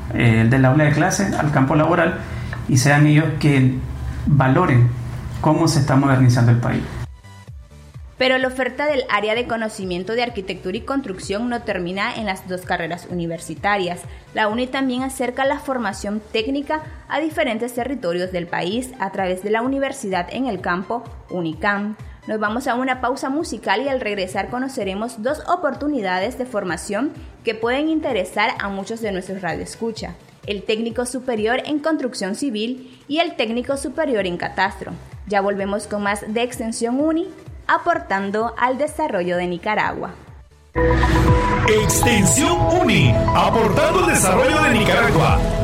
del aula de clase al campo laboral y sean ellos que valoren cómo se está modernizando el país. Pero la oferta del área de conocimiento de arquitectura y construcción no termina en las dos carreras universitarias. La UNI también acerca la formación técnica a diferentes territorios del país a través de la Universidad en el Campo, UNICAM. Nos vamos a una pausa musical y al regresar conoceremos dos oportunidades de formación que pueden interesar a muchos de nuestros radioescucha: el técnico superior en construcción civil y el técnico superior en catastro. Ya volvemos con más de Extensión UNI, aportando al desarrollo de Nicaragua. Extensión UNI, aportando al desarrollo de Nicaragua.